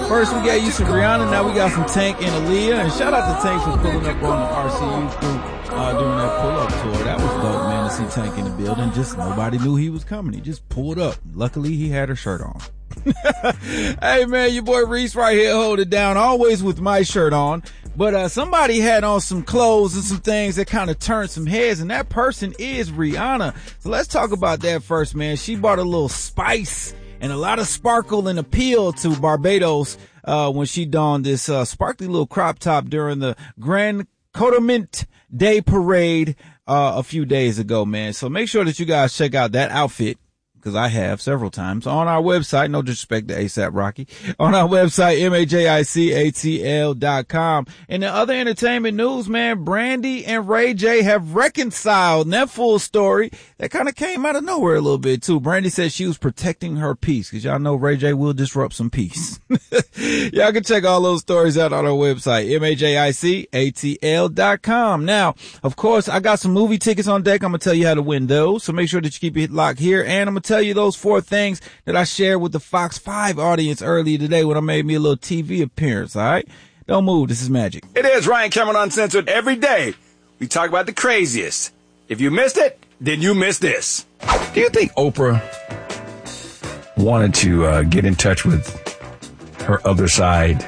First, we got you some Rihanna. Now we got some Tank and Aaliyah. And shout out to Tank for pulling up on the RCU crew during that pull-up tour. That was dope, man, to see Tank in the building. Just nobody knew he was coming. He just pulled up. Luckily, he had her shirt on. Hey, man, your boy Reese right here, hold it down, always with my shirt on. But somebody had on some clothes and some things that kind of turned some heads, and that person is Rihanna. So let's talk about that first, man. She brought a little spice and a lot of sparkle and appeal to Barbados when she donned this sparkly little crop top during the Grand Cotimint Day Parade a few days ago, man. So make sure that you guys check out that outfit, because I have several times, on our website. No disrespect to ASAP Rocky. On our website, MAJICATL.com. In the other entertainment news, man, Brandy and Ray J have reconciled. And that full story, that kind of came out of nowhere a little bit, too. Brandy said she was protecting her peace, because y'all know Ray J will disrupt some peace. Y'all can check all those stories out on our website, MAJICATL.com. Now, of course, I got some movie tickets on deck. I'm going to tell you how to win those. So make sure that you keep it locked here. And I'm going to tell you those 4 things that I shared with the Fox 5 audience earlier today when I made me a little TV appearance. All right, don't move. This is Magic. It is Ryan Cameron Uncensored. Every day we talk about the craziest. If you missed it, then you missed this. Do you think Oprah wanted to get in touch with her other side